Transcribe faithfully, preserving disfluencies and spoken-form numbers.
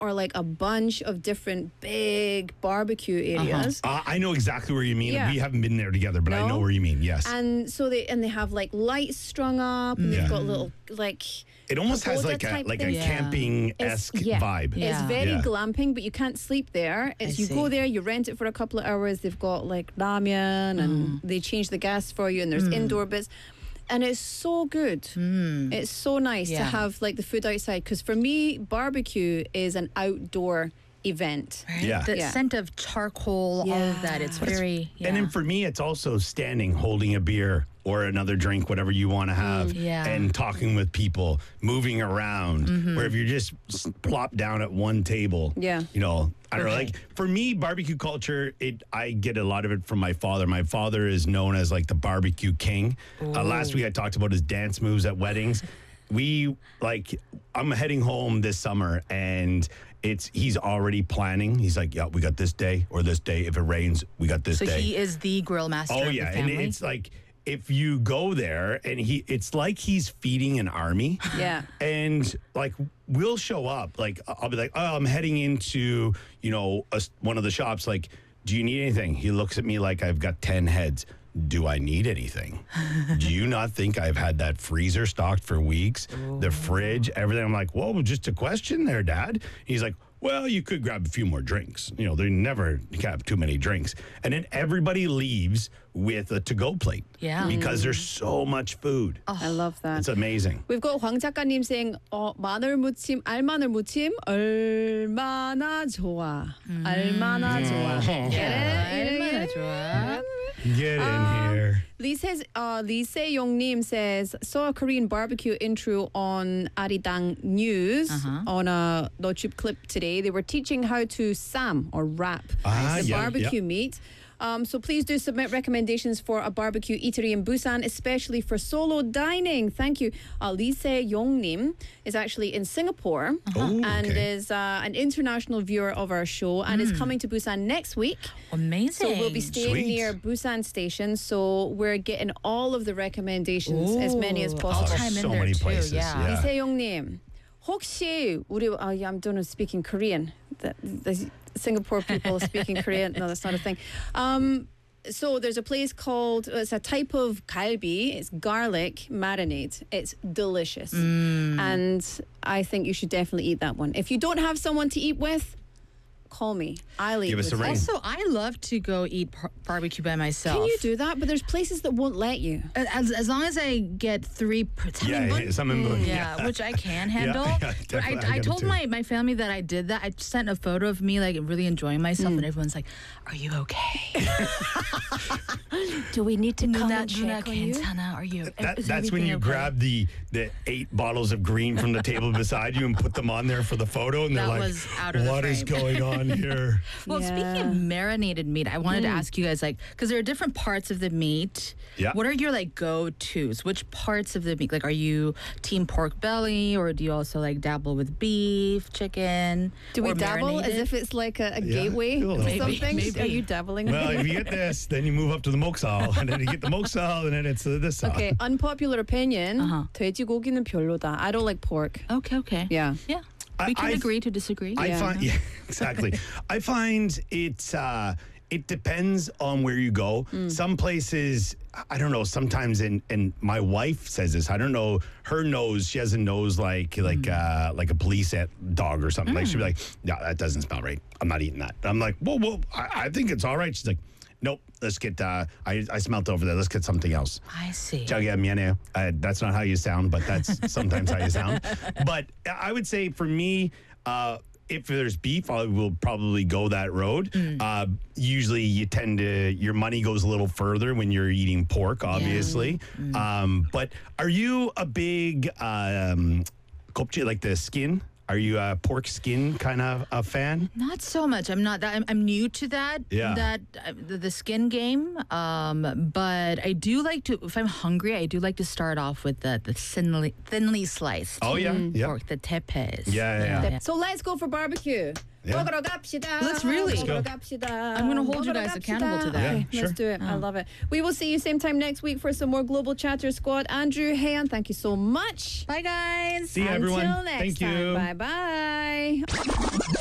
are like a bunch of different big barbecue areas. Uh, I know exactly where you mean. Yeah. We haven't been there together, but I No? know where you mean. Yes. And so they and they have like lights strung up, and Yeah. they've got little like. it almost has pagoda like a type like a thing. Yeah. camping esque yeah. vibe. Yeah. It's very Yeah. glamping, but you can't sleep there. It's I you go see. there, you rent it for a couple of hours. They've got like ramyeon, and they change the gas for you, and there's indoor bits. And it's so good. It's so nice to Yeah. have like the food outside. Because for me, barbecue is an outdoor event. Right? Yeah. The Yeah. scent of charcoal, all of that. It's very. Yeah. And then for me, it's also standing, holding a beer or another drink, whatever you want to have, Yeah. and talking with people, moving around. Where if you're just s- plopped down at one table, Yeah. you know, I don't know. Okay. Like for me, barbecue culture, it I get a lot of it from my father. My father is known as like the barbecue king. Uh, last week I talked about his dance moves at weddings. We like I'm heading home this summer and it's he's already planning. He's like, yeah, we got this day or this day. If it rains, we got this So day. he is the grill master Oh of yeah, the and family. it's like if you go there and he, it's like he's feeding an army. Yeah. And like we'll show up. Like I'll be like, oh, I'm heading into you know a, one of the shops. Like, do you need anything? He looks at me like I've got ten heads. Do I need anything? Do you not think I've had that freezer stocked for weeks? The fridge, everything. I'm like, whoa, just a question there, Dad. He's like, well, you could grab a few more drinks. You know, they never have too many drinks. And then everybody leaves with a to-go plate. Yeah. Because there's so much food. I love that. It's amazing. We've got 황 작가님 saying, 어, 마늘 무침, 알마늘 무침, 얼마나 좋아. 얼마나 좋아. Get it? 얼마나 좋아. Get in Um, here. Lee says, uh, Lee Se-yong Nim says, saw a Korean barbecue intro on Arirang News on a YouTube clip today. They were teaching how to sam or wrap Ah, the yeah, barbecue yeah. meat. Um, so please do submit recommendations for a barbecue eatery in Busan, especially for solo dining. Thank you. Uh, Lee Se-yong Nim is actually in Singapore Oh, and okay. is uh, an international viewer of our show and is coming to Busan next week. Amazing. So we'll be staying Sweet. near Busan Station, so we're getting all of the recommendations, as many as Ooh, possible. I'll Oh, chime in so there many too, places, Yeah. yeah. 이세용님, 혹시 우리 uh, yeah, I'm doing speaking Korean. The, the Singapore people speaking Korean. No, that's not a thing. Um, so there's a place called it's a type of galbi. It's garlic marinade. It's delicious, and I think you should definitely eat that one. If you don't have someone to eat with, call me. I'll eat Give us with a you. ring. Also, I love to go eat par- barbecue by myself. Can you do that? But there's places that won't let you. As, as long as I get three per Yeah, 삼 인분? yeah, some input. Yeah, which I can handle. yeah, but definitely, I I, I get it told too. my, my family that I did that. I sent a photo of me like really enjoying myself, and everyone's like, "Are you okay? Do we need to come 누나 and 누나 check on you? 괜찮아? Are you?" That, is that's when everything you okay? grab the the eight bottles of green from the table beside you and put them on there for the photo, and they're That like, was out of the "What is frame." going on here?" Well, speaking of Yeah. marinated meat, I wanted to ask you guys, like, because there are different parts of the meat. Yeah. What are your like go-tos? Which parts of the meat? Like, are you team pork belly, or do you also like dabble with beef, chicken? Do we or dabble as marinated? if it's like a, a Yeah, gateway a little to bit. something? Maybe. Are you dabbling? Well, if you get this, then you move up to the moksal, and then you get the moksal, and then it's uh, this side. Okay, unpopular opinion. Uh-huh. 돼지고기는 별로다. I don't like pork. Okay, okay. Yeah. Yeah. I- We can I've- agree to disagree. I Yeah. find yeah, exactly. I find it's uh it depends on where you go. Some places I don't know, sometimes in and my wife says this. I don't know her nose, she has a nose like like uh like a police at dog or something. Like she'd be like, "Yeah, that doesn't smell right. I'm not eating that." I'm like, "Whoa, whoa, I, I think it's all right." She's like, "Nope, let's get uh I I smelled over there. Let's get something else." I see. Jagya miene. Uh, that's not how you sound, but that's sometimes how you sound. But I would say for me, uh, if there's beef, I will probably go that road. Uh, usually, you tend to your money goes a little further when you're eating pork, obviously. Um, but are you a big um, kopje, like the skin? Are you a pork skin kind of a fan? Not so much. I'm not that. I'm, I'm new to that. Yeah. That uh, the, the skin game. Um, but I do like to. If I'm hungry, I do like to start off with the the thinly thinly sliced. Oh, yeah, yeah. Pork, the tepes. Yeah, yeah, yeah. So let's go for barbecue. Yeah. 먹으러 갑시다. Let's really. Let's 먹으러 go. 갑시다. I'm gonna hold you 먹으러 guys 갑시다. accountable to that. Okay, Yeah, let's sure. do it. I love it. We will see you same time next week for some more Global Chatter Squad. Andrew Hayan, thank you so much. Bye, guys. See you, everyone. Until next Thank time. you. Bye bye.